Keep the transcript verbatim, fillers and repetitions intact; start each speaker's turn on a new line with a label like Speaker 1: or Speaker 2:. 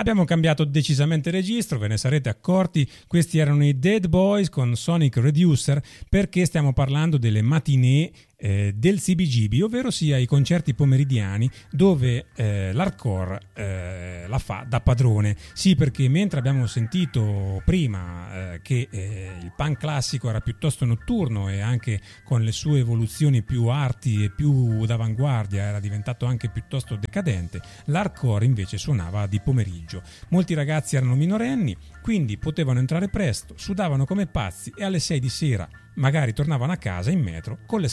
Speaker 1: Abbiamo cambiato decisamente registro, ve ne sarete accorti, questi erano i Dead Boys con Sonic Reducer, perché stiamo parlando delle matinée eh, del C B G B, ovvero sia i concerti pomeridiani dove eh, l'hardcore eh, la fa da padrone. Sì, perché mentre abbiamo sentito prima eh, che eh, il punk classico era piuttosto notturno e anche con le sue evoluzioni più arti e più d'avanguardia era diventato anche piuttosto decadente, l'hardcore invece suonava di pomeriggio. Molti ragazzi erano minorenni, quindi potevano entrare presto, sudavano come pazzi e alle sei di sera magari tornavano a casa in metro con le